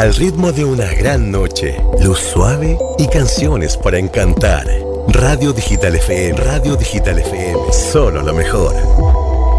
Al ritmo de una gran noche, luz suave y canciones para encantar. Radio Digital FM, Radio Digital FM, solo lo mejor.